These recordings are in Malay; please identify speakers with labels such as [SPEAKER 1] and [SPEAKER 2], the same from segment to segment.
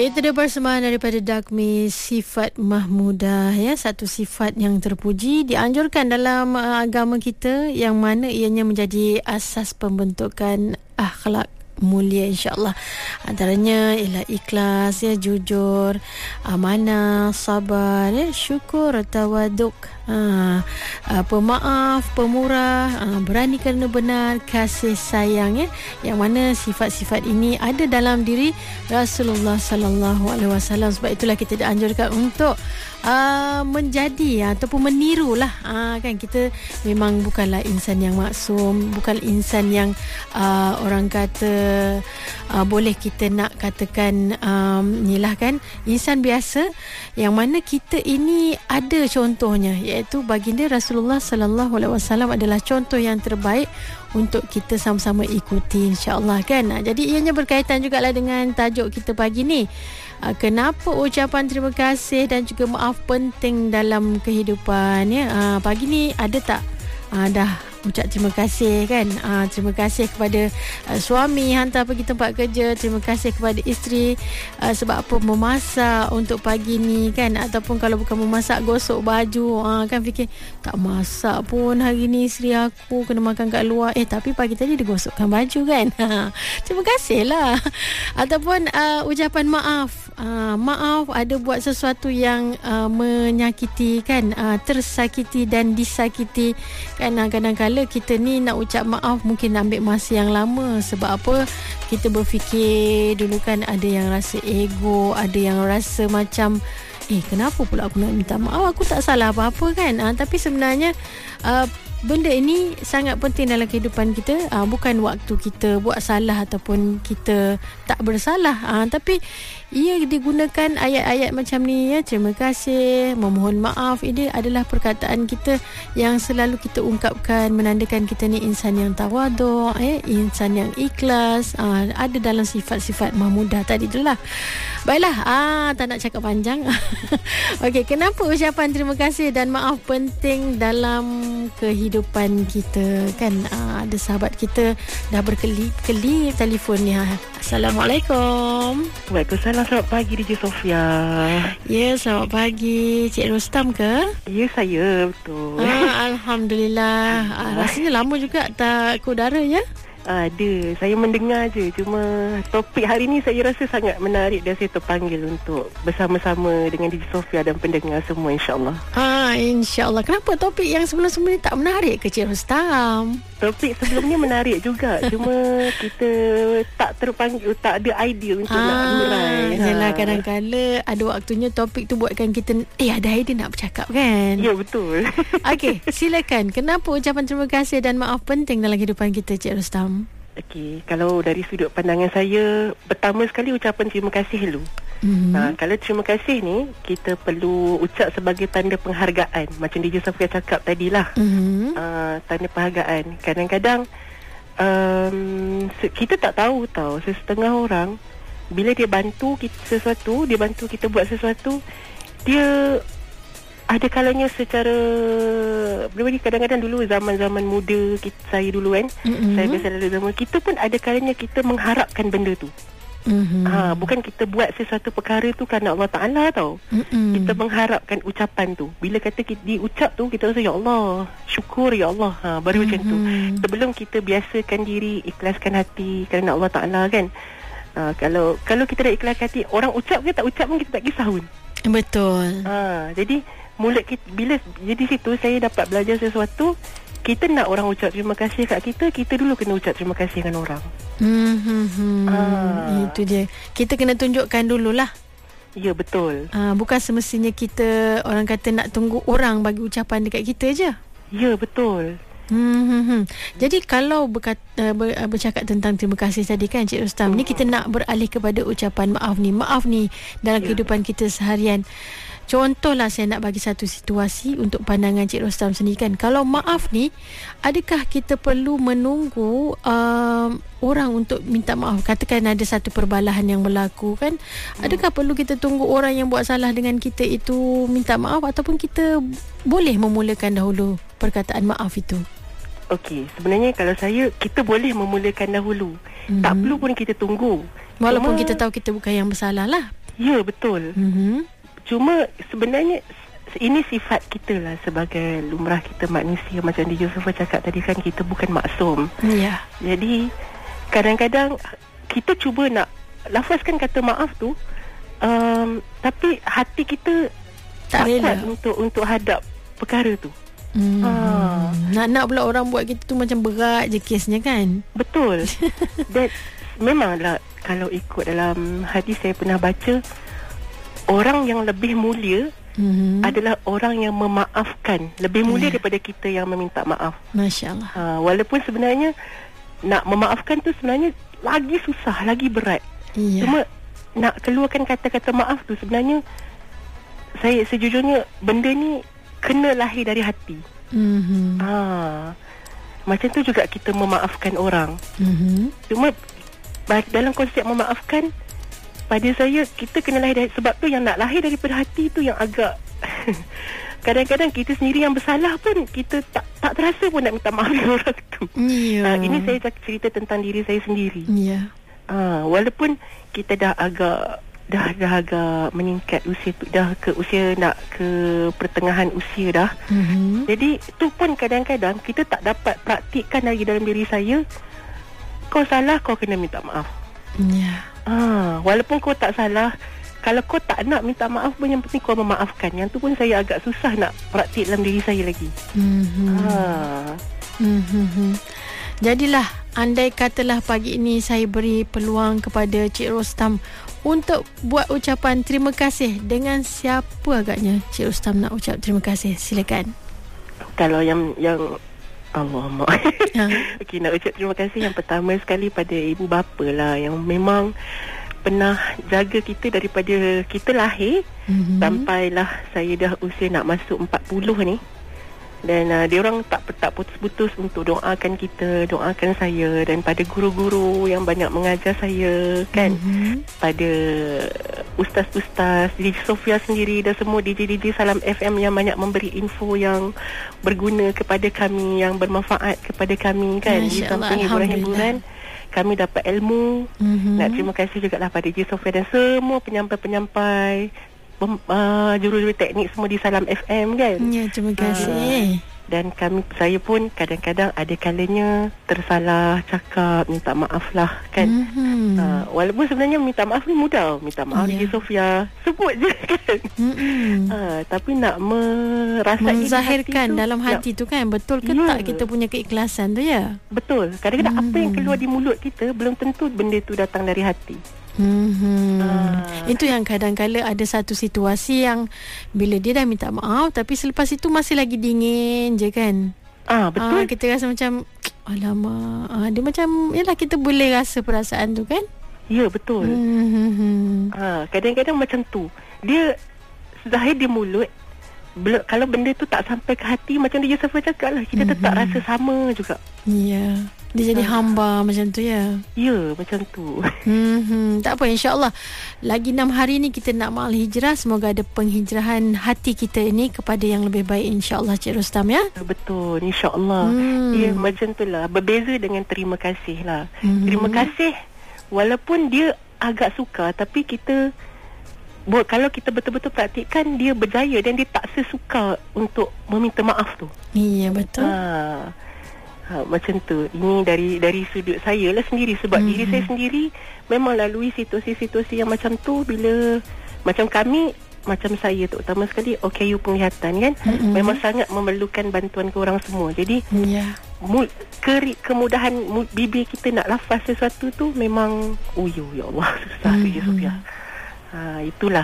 [SPEAKER 1] Itu dia persembahan daripada Dagmi, Sifat Mahmudah, ya, satu sifat yang terpuji dianjurkan dalam agama kita, yang mana ianya menjadi asas pembentukan akhlak mulia, insya-Allah. Antaranya ialah ikhlas, ya, jujur, amanah, sabar, ya, syukur, tawaduk, pemaaf, pemurah, berani kerana benar, kasih sayang, ya, yang mana sifat-sifat ini ada dalam diri Rasulullah sallallahu alaihi wasallam. Sebab itulah kita dianjurkan untuk menjadi ataupun menirulah, kan, kita memang bukanlah insan yang maksum, bukan insan yang orang kata boleh kita nak katakan inilah, kan, insan biasa yang mana kita ini ada contohnya, iaitu baginda Rasulullah sallallahu alaihi wasallam adalah contoh yang terbaik untuk kita sama-sama ikuti, insya-Allah, kan. Jadi ianya berkaitan jugalah dengan tajuk kita pagi ni. Kenapa ucapan terima kasih dan juga maaf penting dalam kehidupan, ya? Pagi ni ada tak dah ucap terima kasih, kan? Terima kasih kepada suami hantar pergi tempat kerja, terima kasih kepada isteri sebab apa memasak untuk pagi ni, kan? Ataupun kalau bukan memasak, gosok baju, kan, fikir tak masak pun hari ni isteri aku, kena makan kat luar, tapi pagi tadi dia gosokkan baju, kan? Terima kasihlah. Ataupun ucapan maaf, maaf ada buat sesuatu yang menyakiti, kan, tersakiti dan disakiti, kan. Kadang-kadang kita ni nak ucap maaf mungkin ambil masa yang lama. Sebab apa? Kita berfikir dulu, kan, ada yang rasa ego, ada yang rasa macam kenapa pula aku nak minta maaf, aku tak salah apa-apa, kan. Tapi sebenarnya benda ini sangat penting dalam kehidupan kita. Bukan waktu kita buat salah ataupun kita tak bersalah, tapi ia digunakan ayat-ayat macam ni, ya, terima kasih, memohon maaf. Ini adalah perkataan kita yang selalu kita ungkapkan, menandakan kita ni insan yang tawaduk, insan yang ikhlas, ada dalam sifat-sifat mahmudah tadi itulah. Baiklah, tak nak cakap panjang. Okey, kenapa ucapan terima kasih dan maaf penting dalam kehidupan kita, kan? Ada sahabat kita dah berkeli-keli telefon ni. Assalamualaikum.
[SPEAKER 2] Waalaikumsalam. Selamat pagi DJ Sofia.
[SPEAKER 1] Ya, selamat pagi. Cik Rostam ke?
[SPEAKER 2] Ya, saya, betul.
[SPEAKER 1] Alhamdulillah. Rasanya lama juga tak ke udara, ya?
[SPEAKER 2] Ada, saya mendengar je. Cuma topik hari ni saya rasa sangat menarik dan saya terpanggil untuk bersama-sama dengan DJ Sofia dan pendengar semua, insya-Allah.
[SPEAKER 1] InsyaAllah. Kenapa topik yang sebelum-sebelum ni tak menarik ke Cik Rostam?
[SPEAKER 2] Topik sebelum ni menarik juga. Cuma kita tak terpanggil, tak ada idea untuk nak urai.
[SPEAKER 1] Yalah, kadang-kadang ada waktunya topik tu buatkan kita ada idea nak bercakap, kan?
[SPEAKER 2] Ya, betul.
[SPEAKER 1] Okey, silakan. Kenapa ucapan terima kasih dan maaf penting dalam kehidupan kita, Cik Rostam?
[SPEAKER 2] Okey, kalau dari sudut pandangan saya, pertama sekali ucapan terima kasih dulu. Kalau terima kasih ni kita perlu ucap sebagai tanda penghargaan, macam DJ Safia cakap tadilah. Tanda penghargaan. Kadang-kadang kita tak tahu setengah orang bila dia bantu kita sesuatu, dia bantu kita buat sesuatu, dia ada kalanya secara pribadi. Kadang-kadang dulu zaman-zaman muda saya dulu, kan, saya biasa dalam zaman kita pun ada kalanya kita mengharapkan benda tu. Bukan kita buat sesuatu perkara tu kerana Allah Ta'ala, tau. Kita mengharapkan ucapan tu. Bila kata kita diucap tu, kita rasa ya Allah, syukur ya Allah, baru macam tu. Sebelum kita biasakan diri, ikhlaskan hati kerana Allah Ta'ala, kan. Kalau kita dah ikhlaskan hati, orang ucap ke tak ucap pun kita tak kisah pun.
[SPEAKER 1] Betul.
[SPEAKER 2] Jadi mulut kita, bila jadi situ saya dapat belajar sesuatu. Kita nak orang ucap terima kasih kat kita, kita dulu kena ucap terima kasih dengan orang.
[SPEAKER 1] Itu dia. Kita kena tunjukkan dululah.
[SPEAKER 2] Ya, betul.
[SPEAKER 1] Bukan semestinya kita, orang kata, nak tunggu orang bagi ucapan dekat kita je. Ya,
[SPEAKER 2] betul.
[SPEAKER 1] Jadi kalau bercakap tentang terima kasih tadi, kan, Cik Rostam, ni kita nak beralih kepada ucapan maaf ni dalam kehidupan kita seharian. Contohlah, saya nak bagi satu situasi untuk pandangan Cik Rostam sendiri, kan. Kalau maaf ni, adakah kita perlu menunggu orang untuk minta maaf? Katakan ada satu perbalahan yang berlaku, kan. Adakah perlu kita tunggu orang yang buat salah dengan kita itu minta maaf, ataupun kita boleh memulakan dahulu perkataan maaf itu?
[SPEAKER 2] Okey, sebenarnya kalau saya, kita boleh memulakan dahulu. Tak perlu pun kita tunggu.
[SPEAKER 1] Walaupun kita tahu kita bukan yang bersalah lah.
[SPEAKER 2] Ya, betul. Cuma sebenarnya ini sifat kita lah sebagai lumrah kita manusia. Macam di Yusofa cakap tadi kan, kita bukan maksum.
[SPEAKER 1] Ya.
[SPEAKER 2] Jadi kadang-kadang kita cuba nak lafazkan kata maaf tu, tapi hati kita tak kuat untuk hadap perkara tu.
[SPEAKER 1] Nak pula orang buat kita tu macam berat je kesnya kan. Betul.
[SPEAKER 2] Dan memanglah kalau ikut dalam hadis saya pernah baca, orang yang lebih mulia adalah orang yang memaafkan. Lebih mulia daripada kita yang meminta maaf.
[SPEAKER 1] Masya Allah.
[SPEAKER 2] Walaupun sebenarnya nak memaafkan tu sebenarnya lagi susah, lagi berat. Cuma nak keluarkan kata-kata maaf tu sebenarnya, saya sejujurnya benda ni kena lahir dari hati. Macam tu juga kita memaafkan orang. Cuma dalam konsep memaafkan, pada saya kita kena lahir dari, sebab tu yang nak lahir daripada hati tu yang agak kadang-kadang kita sendiri yang bersalah pun kita tak terasa pun nak minta maaf dengan orang tu. Ini saya cerita tentang diri saya sendiri. Walaupun kita dah agak meningkat usia tu, dah ke usia nak ke pertengahan usia dah. Jadi tu pun kadang-kadang kita tak dapat praktikkan lagi dalam diri saya. Kau salah, kau kena minta maaf. Walaupun kau tak salah, kalau kau tak nak minta maaf pun, yang penting kau memaafkan. Yang tu pun saya agak susah nak praktik dalam diri saya lagi.
[SPEAKER 1] Jadilah, andai katalah pagi ini saya beri peluang kepada Cik Rostam untuk buat ucapan terima kasih, dengan siapa agaknya Cik Rostam nak ucap terima kasih? Silakan.
[SPEAKER 2] Kalau yang Alamak. Okey, nak ucap terima kasih yang pertama sekali pada ibu bapa lah, yang memang pernah jaga kita daripada kita lahir sampailah saya dah usia nak masuk 40 ni. Dan diorang tak putus-putus untuk doakan kita, doakan saya, dan pada guru-guru yang banyak mengajar saya kan, pada ustaz-ustaz DJ Sofia sendiri dan semua DJ Salam FM yang banyak memberi info yang berguna kepada kami, yang bermanfaat kepada kami kan. Di samping hiburan-hiburan, kami dapat ilmu. Nak terima kasih jugalah pada DJ Sofia dan semua penyampai-penyampai, juru-juru teknik semua di Salam FM kan.
[SPEAKER 1] Ya, terima kasih.
[SPEAKER 2] Dan saya pun kadang-kadang ada kalanya tersalah cakap, minta maaf lah kan. Walaupun sebenarnya minta maaf ni mudah. Minta maaf DJ Sofia, sebut je kan. Tapi nak
[SPEAKER 1] menzahirkan dalam hati tu kan, betul ke tak kita punya keikhlasan tu ya?
[SPEAKER 2] Betul. Kadang-kadang apa yang keluar di mulut kita belum tentu benda tu datang dari hati.
[SPEAKER 1] Itu yang kadang-kala ada satu situasi yang bila dia dah minta maaf, tapi selepas itu masih lagi dingin je kan.
[SPEAKER 2] Betul.
[SPEAKER 1] Kita rasa macam alamak, dia macam, yalah, kita boleh rasa perasaan tu kan.
[SPEAKER 2] Ya, betul. Kadang-kadang macam tu, dia zahir di mulut, kalau benda tu tak sampai ke hati, macam dia Yusofa cakap lah, kita tetap rasa sama juga.
[SPEAKER 1] Ya, dia jadi hamba macam tu ya.
[SPEAKER 2] Ya, macam tu.
[SPEAKER 1] Tak apa, insyaAllah lagi 6 hari ni kita nak ma'al hijrah. Semoga ada penghijrahan hati kita ini kepada yang lebih baik, insyaAllah Cik Rostam ya.
[SPEAKER 2] Betul, insyaAllah. Ya, macam tu lah. Berbeza dengan terima kasih lah. Terima kasih, walaupun dia agak sukar, tapi kita kalau kita betul-betul praktikkan, dia berjaya dan dia tak sesuka untuk meminta maaf tu.
[SPEAKER 1] Iya, betul.
[SPEAKER 2] Macam tu. Ini dari sudut saya lah sendiri. Sebab diri saya sendiri memang lalui situasi-situasi yang macam tu. Bila macam kami, macam saya terutama sekali OKU penglihatan kan, memang sangat memerlukan bantuan ke orang semua. Jadi kemudahan bibir kita nak lafaz sesuatu tu memang ya Allah, susah saja Sofia. Itulah.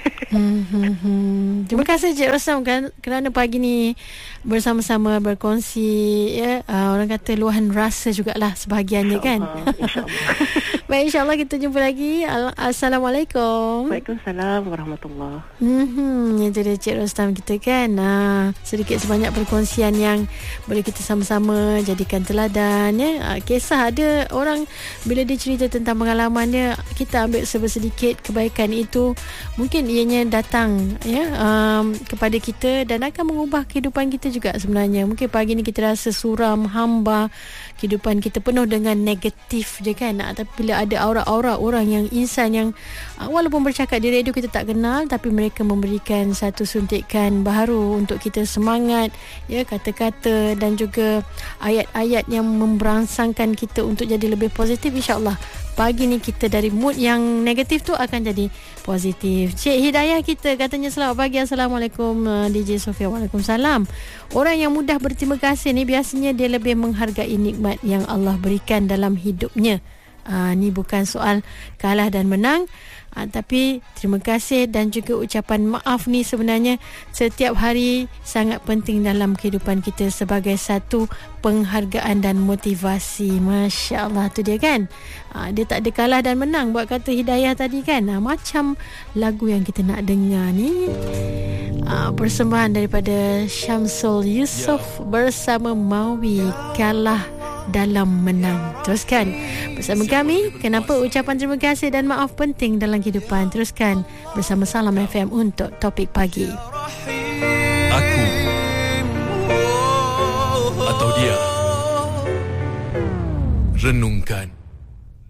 [SPEAKER 1] Terima kasih Cik Rostam kerana pagi ni bersama-sama berkongsi ya, orang kata luahan rasa jugalah sebahagiannya kan.
[SPEAKER 2] InsyaAllah.
[SPEAKER 1] Baik, insyaAllah kita jumpa lagi. Assalamualaikum.
[SPEAKER 2] Waalaikumsalam warahmatullahi.
[SPEAKER 1] Itu dia Cik Rostam kita kan. Sedikit sebanyak perkongsian yang boleh kita sama-sama jadikan teladan ya. Kisah ada orang bila dia cerita tentang pengalamannya, kita ambil sedikit kebaikan itu, mungkin ianya datang ya kepada kita dan akan mengubah kehidupan kita juga sebenarnya. Mungkin pagi ni kita rasa suram, hamba, kehidupan kita penuh dengan negatif je kan. Tapi bila ada aura-aura orang yang insan yang walaupun bercakap di radio kita tak kenal, tapi mereka memberikan satu suntikan baru untuk kita semangat, ya, kata-kata dan juga ayat-ayat yang memberangsangkan kita untuk jadi lebih positif. InsyaAllah pagi ni kita dari mood yang negatif tu akan jadi positif. Cik Hidayah kita katanya selamat pagi. Assalamualaikum DJ Sofia. Waalaikumsalam. Orang yang mudah berterima kasih ni biasanya dia lebih menghargai nikmat yang Allah berikan dalam hidupnya. Ni bukan soal kalah dan menang, tapi terima kasih dan juga ucapan maaf ni sebenarnya setiap hari sangat penting dalam kehidupan kita sebagai satu penghargaan dan motivasi. Masya Allah, tu dia kan. Dia tak ada kalah dan menang buat kata Hidayah tadi kan. Macam lagu yang kita nak dengar ni, persembahan daripada Syamsul Yusof bersama Mawi, Kalah dalam Menang. Teruskan bersama kami. Kenapa ucapan terima kasih dan maaf penting dalam kehidupan? Teruskan bersama Salam FM untuk topik pagi.
[SPEAKER 3] Aku atau dia, renungkan.